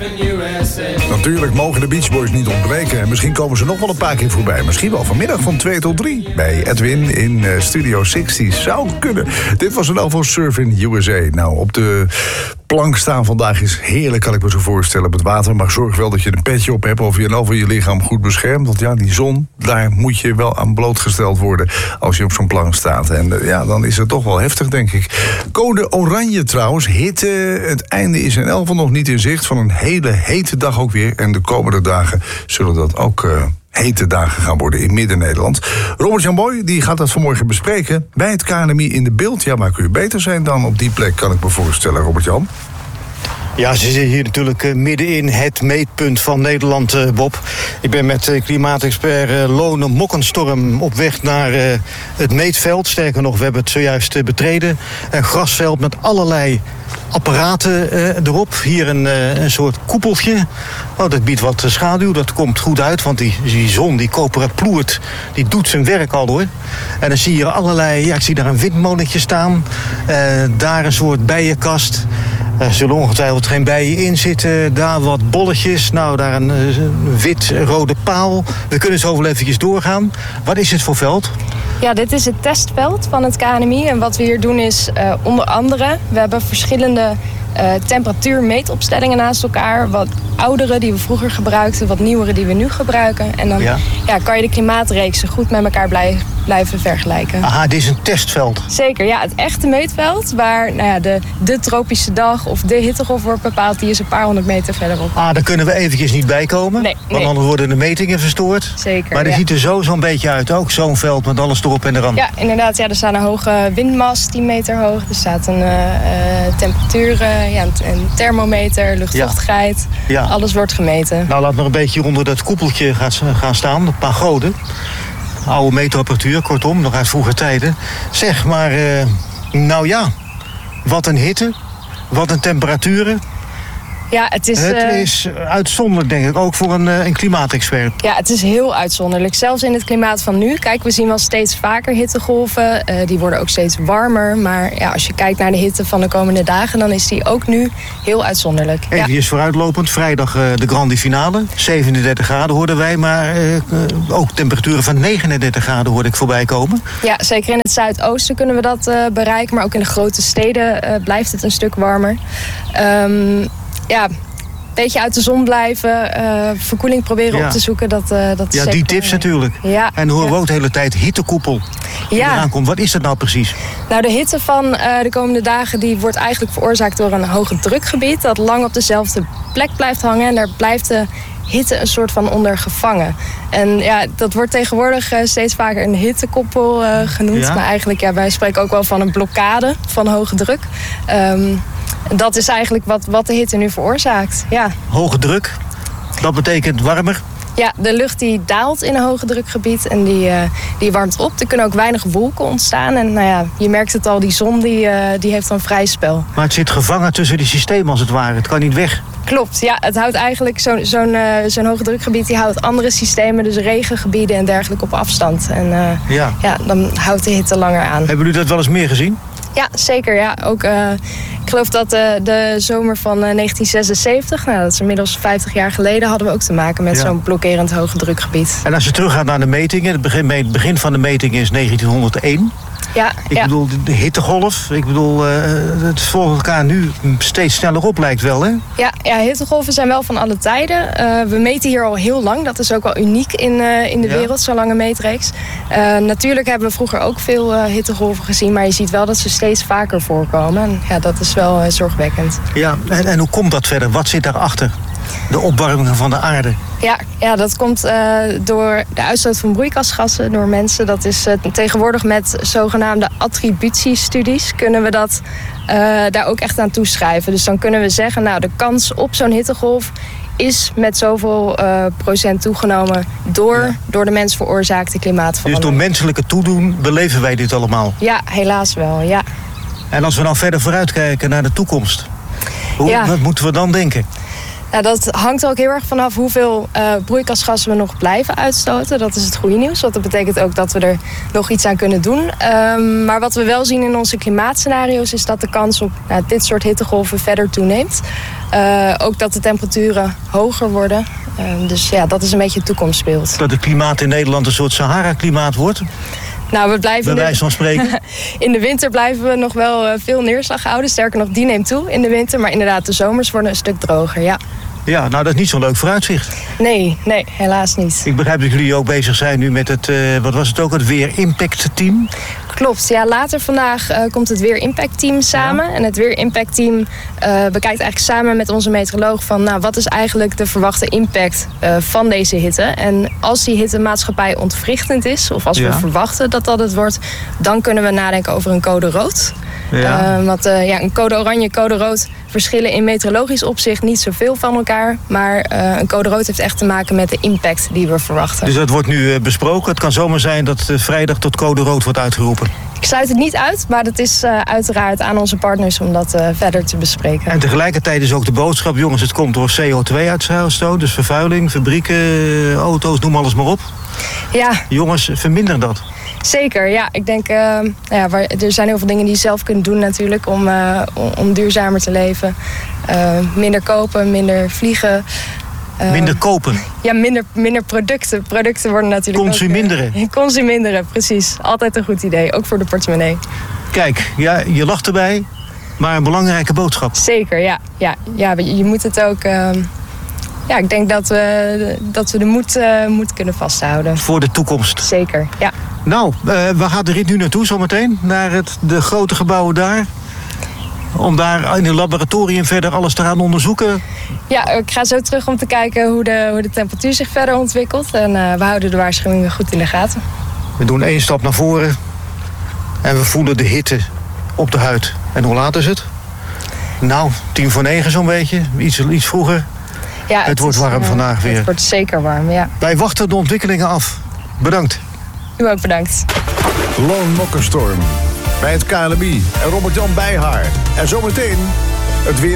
Natuurlijk mogen de Beach Boys niet ontbreken. En misschien komen ze nog wel een paar keer voorbij. Misschien wel vanmiddag van 2 tot 3. Bij Edwin in Studio 60. Zou kunnen. Dit was een over Surf in USA. Nou, op de plank staan vandaag is heerlijk, kan ik me zo voorstellen, op het water. Maar zorg wel dat je een petje op hebt of je over je lichaam goed beschermt. Want ja, die zon, daar moet je wel aan blootgesteld worden als je op zo'n plank staat. En ja, dan is het toch wel heftig, denk ik. Code oranje trouwens. Hitte, het einde is in elk geval nog niet in zicht. Van een hele hete dag ook weer. En de komende dagen zullen dat ook hete dagen gaan worden in Midden-Nederland. Robert-Jan Boy die gaat dat vanmorgen bespreken bij het KNMI in de Beeld. Ja, maar kun je beter zijn dan op die plek, kan ik me voorstellen, Robert-Jan. Ja, ze zitten hier natuurlijk midden in het meetpunt van Nederland, Bob. Ik ben met klimaatexpert Lone Mokkenstorm op weg naar het meetveld. Sterker nog, we hebben het zojuist betreden. Een grasveld met allerlei apparaten erop. Hier een soort koepeltje. Oh, dat biedt wat schaduw, dat komt goed uit. Want die zon, die koperen ploert, die doet zijn werk al hoor. En dan zie je allerlei, ja, ik zie daar een windmolentje staan. Daar een soort bijenkast. Er zullen ongetwijfeld geen bijen in zitten. Daar wat bolletjes. Nou, daar een wit-rode paal. We kunnen zo wel eventjes doorgaan. Wat is het voor veld? Ja, dit is het testveld van het KNMI. En wat we hier doen is onder andere, we hebben verschillende temperatuurmeetopstellingen naast elkaar. Wat oudere die we vroeger gebruikten, wat nieuwere die we nu gebruiken. En dan kan je de klimaatreeksen goed met elkaar blijven vergelijken. Aha, dit is een testveld. Zeker, ja. Het echte meetveld waar de tropische dag of de hittegolf wordt bepaald, die is een paar honderd meter verderop. Ah, daar kunnen we eventjes niet bij komen. Nee. Want anders worden de metingen verstoord. Zeker, maar die ziet er zo'n beetje uit. Ook zo'n veld met alles erop en eraan. Ja, inderdaad. Ja, er staat een hoge windmast, 10 meter hoog. Er staat een temperatuur, een thermometer, luchtvochtigheid. Ja. Alles wordt gemeten. Nou, laat maar een beetje onder dat koepeltje gaan staan. Een paar goden. Oude meetapparatuur, kortom, nog uit vroeger tijden. Zeg maar, nou ja, wat een hitte, wat een temperaturen. Ja, het is uitzonderlijk, denk ik, ook voor een klimaatexpert. Ja, het is heel uitzonderlijk. Zelfs in het klimaat van nu. Kijk, we zien wel steeds vaker hittegolven. Die worden ook steeds warmer. Maar ja, als je kijkt naar de hitte van de komende dagen, dan is die ook nu heel uitzonderlijk. Even vooruitlopend. Vrijdag de grande finale. 37 graden hoorden wij, maar ook temperaturen van 39 graden hoorde ik voorbij komen. Ja, zeker in het zuidoosten kunnen we dat bereiken. Maar ook in de grote steden blijft het een stuk warmer. Een beetje uit de zon blijven, verkoeling proberen op te zoeken. Dat is ja, die tips natuurlijk. Ja, en horen we ook de hele tijd hittekoepel die eraan komt. Wat is dat nou precies? Nou, de hitte van de komende dagen die wordt eigenlijk veroorzaakt door een hoge drukgebied dat lang op dezelfde plek blijft hangen. En daar blijft de hitte een soort van onder gevangen. En ja, dat wordt tegenwoordig steeds vaker een hittekoppel genoemd. Ja? Maar eigenlijk, wij spreken ook wel van een blokkade van hoge druk. Dat is eigenlijk wat de hitte nu veroorzaakt. Ja. Hoge druk, dat betekent warmer? Ja, de lucht die daalt in een hoge drukgebied en die warmt op. Er kunnen ook weinig wolken ontstaan. En je merkt het al, die zon die heeft dan vrij spel. Maar het zit gevangen tussen die systemen als het ware. Het kan niet weg. Klopt, ja. Het houdt eigenlijk zo'n hoge drukgebied, die houdt andere systemen, dus regengebieden en dergelijke, op afstand. En dan houdt de hitte langer aan. Hebben jullie dat wel eens meer gezien? Ja, zeker. Ja. Ook, ik geloof dat de zomer van 1976, dat is inmiddels 50 jaar geleden, hadden we ook te maken met zo'n blokkerend hoge drukgebied. En als je teruggaat naar de metingen, het begin van de metingen is 1901. Ja, ik bedoel, de hittegolf. Ik bedoel, het volgt elkaar nu steeds sneller op, lijkt wel, hè? Ja, hittegolven zijn wel van alle tijden. We meten hier al heel lang. Dat is ook wel uniek in de wereld, zo'n lange meetreeks. Natuurlijk hebben we vroeger ook veel hittegolven gezien, maar je ziet wel dat ze steeds vaker voorkomen. En ja, dat is wel zorgwekkend. Ja, en hoe komt dat verder? Wat zit daarachter? De opwarming van de aarde. Ja, dat komt door de uitstoot van broeikasgassen door mensen. Dat is tegenwoordig met zogenaamde attributiestudies kunnen we dat daar ook echt aan toeschrijven. Dus dan kunnen we zeggen, de kans op zo'n hittegolf is met zoveel procent toegenomen door de mens veroorzaakte klimaatverandering. Dus door menselijke toedoen beleven wij dit allemaal? Ja, helaas wel, ja. En als we nou verder vooruitkijken naar de toekomst, wat moeten we dan denken? Ja, dat hangt er ook heel erg vanaf hoeveel broeikasgassen we nog blijven uitstoten. Dat is het goede nieuws, want dat betekent ook dat we er nog iets aan kunnen doen. Maar wat we wel zien in onze klimaatscenario's is dat de kans op dit soort hittegolven verder toeneemt. Ook dat de temperaturen hoger worden. Dus ja, dat is een beetje het toekomstbeeld. Dat het klimaat in Nederland een soort Sahara-klimaat wordt? Nou, we blijven bij wijze van spreken. In de winter blijven we nog wel veel neerslag houden. Sterker nog, die neemt toe in de winter. Maar inderdaad, de zomers worden een stuk droger, ja. Ja, nou dat is niet zo'n leuk vooruitzicht. Nee, helaas niet. Ik begrijp dat jullie ook bezig zijn nu met het, wat was het ook, het Weer Impact Team? Klopt, ja, later vandaag komt het Weer Impact Team samen. Ja. En het Weer Impact Team bekijkt eigenlijk samen met onze meteoroloog van, nou, wat is eigenlijk de verwachte impact van deze hitte. En als die hittemaatschappij ontwrichtend is, of als we verwachten dat dat het wordt, dan kunnen we nadenken over een code rood. Ja. Want een code oranje, code rood verschillen in meteorologisch opzicht niet zoveel van elkaar. Maar een code rood heeft echt te maken met de impact die we verwachten. Dus dat wordt nu besproken. Het kan zomaar zijn dat vrijdag tot code rood wordt uitgeroepen. Ik sluit het niet uit, maar het is uiteraard aan onze partners om dat verder te bespreken. En tegelijkertijd is ook de boodschap, jongens, het komt door CO2-uitstoot. Dus vervuiling, fabrieken, auto's, noem alles maar op. Ja. Jongens, verminder dat. Zeker, ja. Ik denk, er zijn heel veel dingen die je zelf kunt doen natuurlijk om duurzamer te leven. Minder kopen, minder vliegen. Minder kopen? Ja, minder producten. Producten worden natuurlijk consuminderen. Consuminderen, precies. Altijd een goed idee, ook voor de portemonnee. Kijk, ja, je lacht erbij, maar een belangrijke boodschap. Zeker, ja. Je moet het ook... ik denk dat we de moed kunnen vasthouden. Voor de toekomst. Zeker, ja. Nou, waar gaat de rit nu naartoe zometeen? Naar de grote gebouwen daar? Om daar in het laboratorium verder alles te gaan onderzoeken? Ja, ik ga zo terug om te kijken hoe de temperatuur zich verder ontwikkelt. En we houden de waarschuwingen goed in de gaten. We doen 1 stap naar voren. En we voelen de hitte op de huid. En hoe laat is het? Nou, 8:50 zo'n beetje. Iets vroeger. Ja, het wordt warm vandaag weer. Het wordt zeker warm, ja. Wij wachten de ontwikkelingen af. Bedankt. U ook bedankt. Lone Mokkenstorm bij het KNMI en Robert-Jan Bijhaar. En zometeen het weer.